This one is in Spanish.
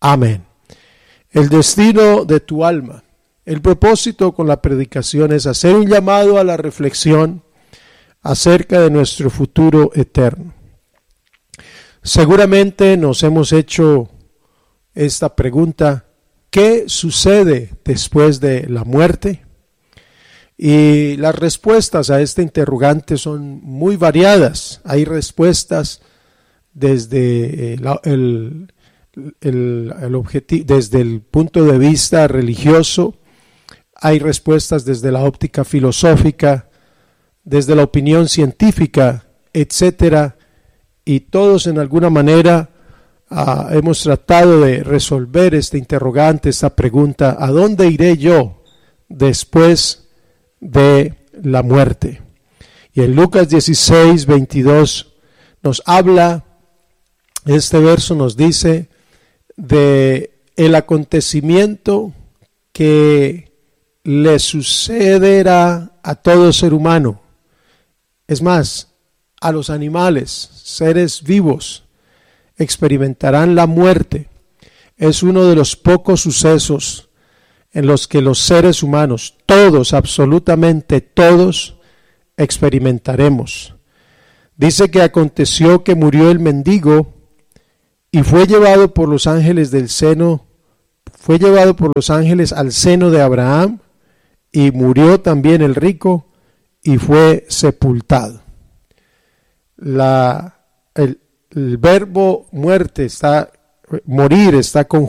Amén. El destino de tu alma. El propósito con la predicación es hacer un llamado a la reflexión acerca de nuestro futuro eterno. Seguramente nos hemos hecho esta pregunta: ¿qué sucede después de la muerte? Y las respuestas a este interrogante son muy variadas. Hay respuestas desde desde el punto de vista religioso, hay respuestas desde la óptica filosófica, desde la opinión científica, etcétera, y todos en alguna manera hemos tratado de resolver este interrogante, esta pregunta: ¿a dónde iré yo después de la muerte? Y en Lucas 16, 22 nos habla, este verso nos dice de el acontecimiento que le sucederá a todo ser humano. Es más, a los animales, seres vivos, experimentarán la muerte. Es uno de los pocos sucesos en los que los seres humanos, todos, absolutamente todos, experimentaremos. Dice que aconteció que murió el mendigo y fue llevado por los ángeles al seno de Abraham, y murió también el rico y fue sepultado. El verbo morir está